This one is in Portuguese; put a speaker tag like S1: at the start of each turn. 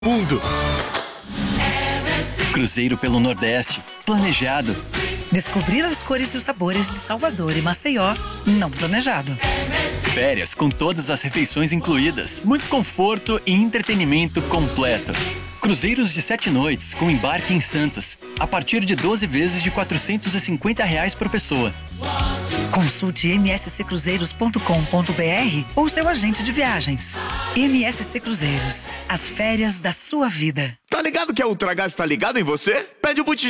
S1: mundo. Cruzeiro pelo Nordeste, planejado.
S2: Descobrir as cores e os sabores de Salvador e Maceió, não planejado.
S1: Férias com todas as refeições incluídas, muito conforto e entretenimento completo. Cruzeiros de 7 noites com embarque em Santos, a partir de 12 vezes de R$ 450 por pessoa.
S2: Consulte msccruzeiros.com.br ou seu agente de viagens. MSC Cruzeiros, as férias da sua vida.
S3: Tá ligado que a Ultragás tá ligado em você? Pede o botijão